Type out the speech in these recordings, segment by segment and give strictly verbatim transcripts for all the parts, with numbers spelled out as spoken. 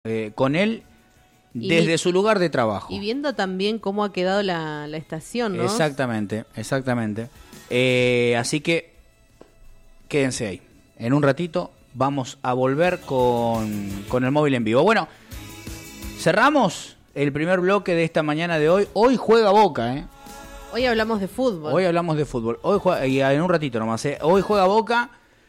eh, con él Y desde vi- su lugar de trabajo. Y viendo también cómo ha quedado la, la estación, ¿no? Exactamente, exactamente. Eh, así que quédense ahí. En un ratito vamos a volver con, con el móvil en vivo. Bueno, cerramos el primer bloque de esta mañana de hoy. Hoy juega Boca, ¿eh? Hoy hablamos de fútbol. Hoy hablamos de fútbol. Hoy juega, y en un ratito nomás, ¿eh? Hoy juega Boca,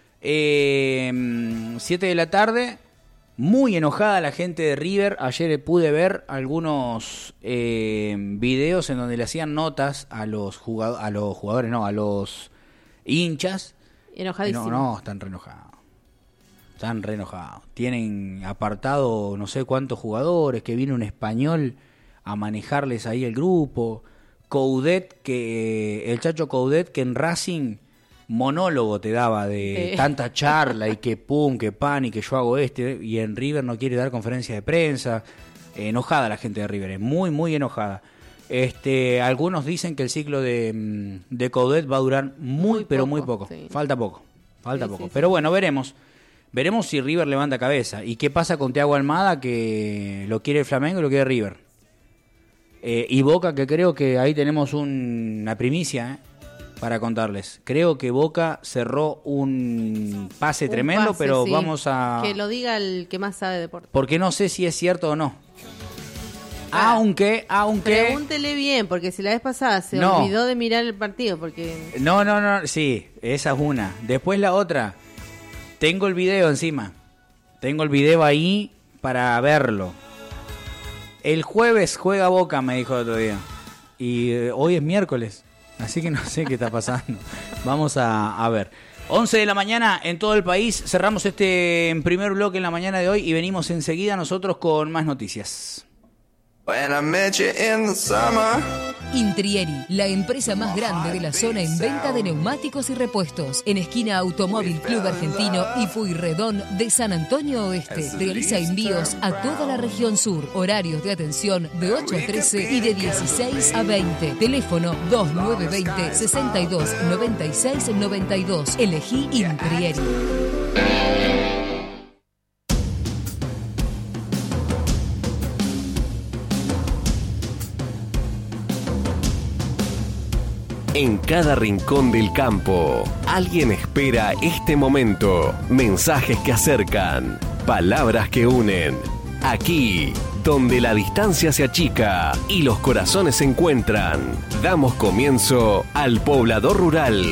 eh, siete de la tarde. Muy enojada la gente de River. Ayer pude ver algunos eh, videos en donde le hacían notas a los jugadores, a los jugadores, no, a los hinchas. Enojadísimo. No, no, están re enojados. Están re enojados. Tienen apartado no sé cuántos jugadores, que viene un español a manejarles ahí el grupo. Coudet, que el Chacho Coudet, que en Racing monólogo te daba de Eh. tanta charla y que pum, que pan y que yo hago este, y en River no quiere dar conferencia de prensa. Eh, enojada la gente de River, es muy, muy enojada. Este, algunos dicen que el ciclo de, de Coudet va a durar muy, Muy pero poco, muy poco. sí. Falta poco, falta Sí, poco. sí, Pero sí. bueno, veremos. Veremos si River levanta cabeza. ¿Y qué pasa con Thiago Almada, que lo quiere el Flamengo y lo quiere River? Eh, y Boca, que creo que ahí tenemos un- una primicia, ¿eh? Para contarles. Creo que Boca cerró un pase Un tremendo, pase, pero sí. vamos a... Que lo diga el que más sabe de deporte. Porque no sé si es cierto o no. Ah. Aunque, aunque... Pregúntele bien, porque si la vez pasada se No. olvidó de mirar el partido, porque... No, no, no, sí, esa es una. Después la otra, tengo el video encima. Tengo el video ahí para verlo. El jueves juega Boca, me dijo el otro día. Y eh, hoy es miércoles, así que no sé qué está pasando. Vamos a, a ver. once de la mañana en todo el país. Cerramos este en primer bloque en la mañana de hoy y venimos enseguida nosotros con más noticias. When I met you in the summer. Intrieri, la empresa más grande de la zona en venta de neumáticos y repuestos. En esquina Automóvil Club Argentino y Pueyrredón de San Antonio Oeste. Realiza envíos a toda la región sur. Horarios de atención de ocho a trece y de dieciséis a veinte. Teléfono dos nueve dos cero, seis dos nueve seis nueve dos. Elegí Intrieri. En cada rincón del campo, alguien espera este momento. Mensajes que acercan, palabras que unen. Aquí, donde la distancia se achica y los corazones se encuentran, damos comienzo al Poblador Rural.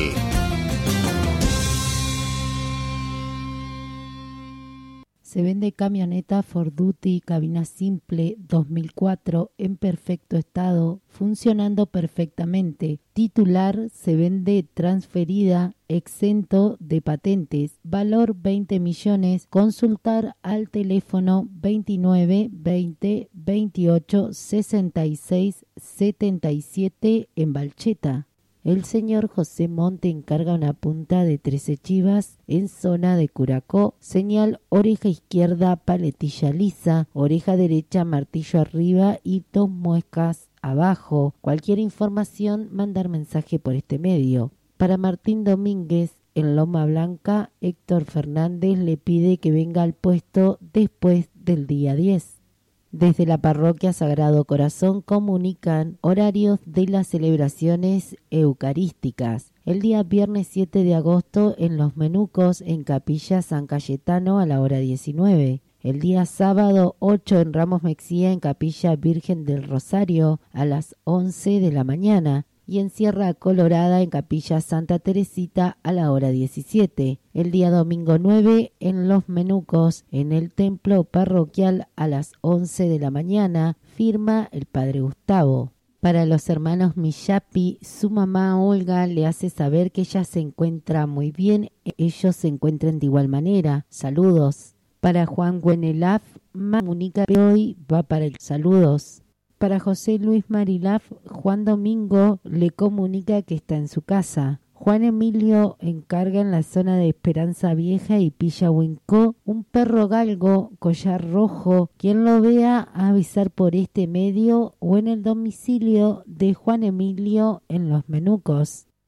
Se vende camioneta Ford Duty, cabina simple dos mil cuatro en perfecto estado, funcionando perfectamente. Titular se vende transferida, exento de patentes. Valor veinte millones. Consultar al teléfono veintinueve veinte veintiocho sesenta y seis setenta y siete en Balcheta. El señor José Monte encarga una punta de trece chivas en zona de Curacó, señal oreja izquierda paletilla lisa, oreja derecha martillo arriba y dos muescas abajo. Cualquier información, mandar mensaje por este medio. Para Martín Domínguez, en Loma Blanca, Héctor Fernández le pide que venga al puesto después del día diez. Desde la parroquia Sagrado Corazón comunican horarios de las celebraciones eucarísticas. El día viernes siete de agosto en Los Menucos, en Capilla San Cayetano a la hora diecinueve. El día sábado ocho en Ramos Mexía, en Capilla Virgen del Rosario a las once de la mañana. Y en Sierra Colorada, en Capilla Santa Teresita a la hora diecisiete. El día domingo nueve en Los Menucos, en el templo parroquial a las once de la mañana, firma el padre Gustavo. Para los hermanos Millapi, su mamá Olga le hace saber que ella se encuentra muy bien, ellos se encuentran de igual manera. Saludos. Para Juan Guenelaf, comunica que hoy va para el saludos. Para José Luis Marilaf, Juan Domingo le comunica que está en su casa. Juan Emilio encarga en la zona de Esperanza Vieja y Pilla Huincó un perro galgo, collar rojo. Quien lo vea, avisar por este medio o en el domicilio de Juan Emilio en Los Menucos.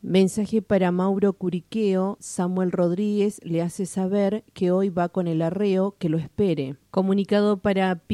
Mensaje para Mauro Curiqueo. Samuel Rodríguez le hace saber que hoy va con el arreo, que lo espere. Comunicado para